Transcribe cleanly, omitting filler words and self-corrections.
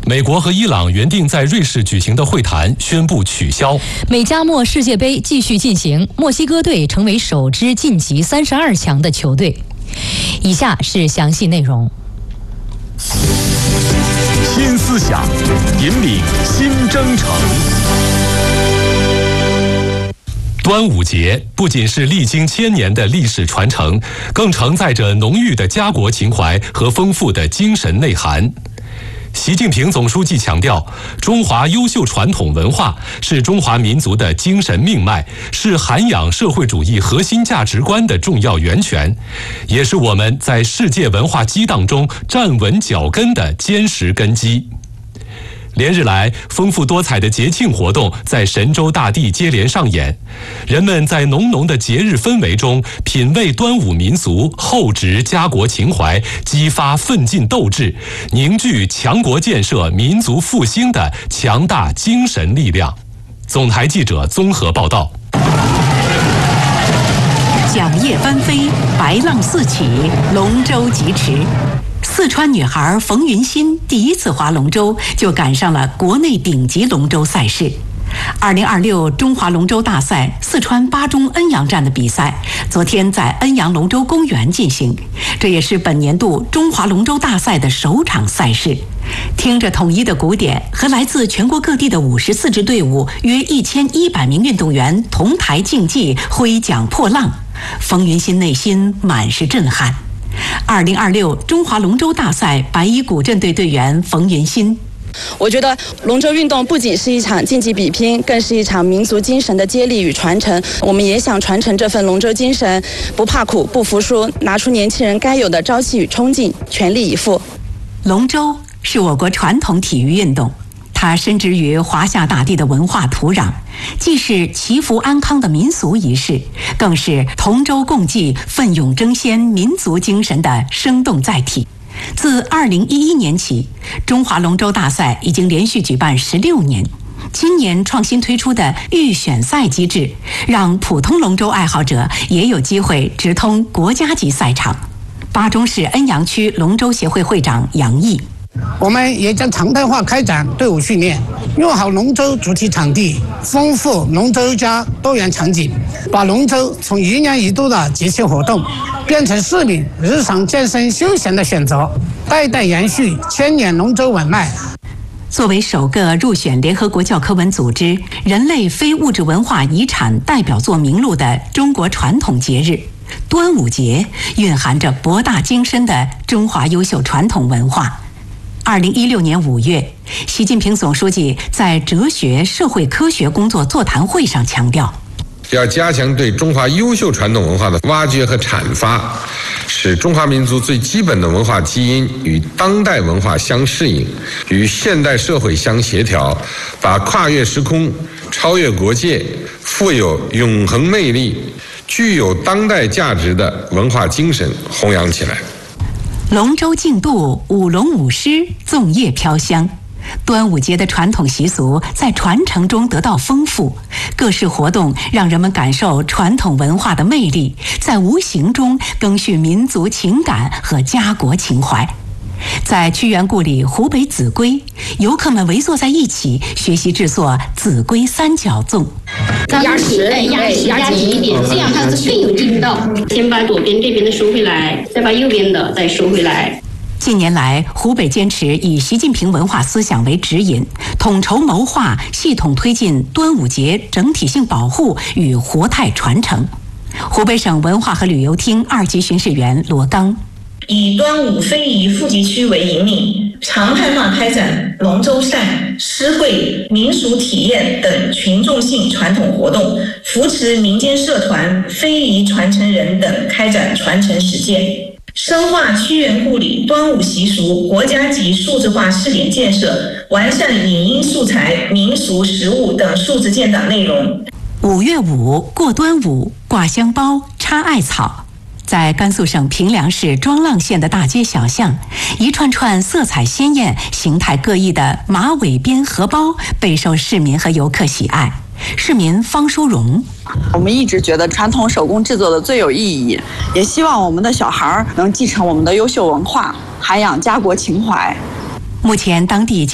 美国和伊朗原定在瑞士举行的会谈宣布取消。 美加墨世界杯继续进行，墨西哥队成为首支晋级32强的球队。以下是详细内容。 新思想，引领新征程。 端午节不仅是历经千年的历史传承，更承载着浓郁的家国情怀和丰富的精神内涵。习近平总书记强调，中华优秀传统文化是中华民族的精神命脉，是涵养社会主义核心价值观的重要源泉，也是我们在世界文化激荡中站稳脚跟的坚实根基。连日来，丰富多彩的节庆活动在神州大地接连上演，人们在浓浓的节日氛围中品味端午民俗，厚植家国情怀，激发奋进斗志，凝聚强国建设、民族复兴的强大精神力量。总台记者综合报道。 桨叶翻飞，白浪四起，龙舟疾驰。四川女孩冯云欣第一次划龙舟就赶上了国内顶级龙舟赛事。2026中华龙舟大赛四川巴中恩阳站的比赛昨天在恩阳龙舟公园进行，这也是本年度中华龙舟大赛的首场赛事。听着统一的鼓点和来自全国各地的54支队伍约1100名运动员同台竞技，挥桨破浪，冯云欣内心满是震撼。2026中华龙舟大赛白衣古镇队队员冯云欣， 我觉得龙舟运动不仅是一场竞技比拼，更是一场民族精神的接力与传承。我们也想传承这份龙舟精神，不怕苦，不服输，拿出年轻人该有的朝气与冲劲，全力以赴。 龙舟是我国传统体育运动，它深植于华夏大地的文化土壤，既是祈福安康的民俗仪式，更是同舟共济、奋勇争先民族精神的生动载体。自2011年起，中华龙舟大赛已经连续举办16年。今年创新推出的预选赛机制，让普通龙舟爱好者也有机会直通国家级赛场。巴中市恩阳区龙舟协会会长杨毅， 我们也将常态化开展队伍训练，用好龙舟主题场地，丰富龙舟家多元场景，把龙舟从一年一度的节庆活动变成市民日常健身休闲的选择，代代延续千年龙舟文脉。 作为首个入选联合国教科文组织人类非物质文化遗产代表作名录的中国传统节日，端午节蕴含着博大精深的中华优秀传统文化。2016年5月，习近平总书记在哲学社会科学工作座谈会上强调， 要加强对中华优秀传统文化的挖掘和阐发，使中华民族最基本的文化基因与当代文化相适应，与现代社会相协调，把跨越时空、超越国界、富有永恒魅力、具有当代价值的文化精神弘扬起来。 龙舟竞渡，舞龙舞狮，粽叶飘香。端午节的传统习俗在传承中得到丰富，各式活动让人们感受传统文化的魅力，在无形中更续民族情感和家国情怀。在屈原故里湖北秭归，游客们围坐在一起学习制作秭归三角粽。 压实一点，这样它是更有劲道。先把左边这边的收回来，再把右边的再收回来。 近年来，湖北坚持以习近平文化思想为指引，统筹谋划，系统推进端午节整体性保护与活态传承。湖北省文化和旅游厅2级巡视员罗刚， 以端午非遗富集区为引领，常态化开展龙舟赛、诗会、民俗体验等群众性传统活动，扶持民间社团、非遗传承人等开展传承实践，深化屈原故里端午习俗国家级数字化试点建设，完善影音素材、民俗食物等数字建档内容。 5月5过端午，挂香包，插艾草。在甘肃省平凉市庄浪县的大街小巷，一串串色彩鲜艳、形态各异的马尾编荷包备受市民和游客喜爱。市民方淑荣， 我们一直觉得传统手工制作的最有意义，也希望我们的小孩能继承我们的优秀文化，涵养家国情怀。 目前当地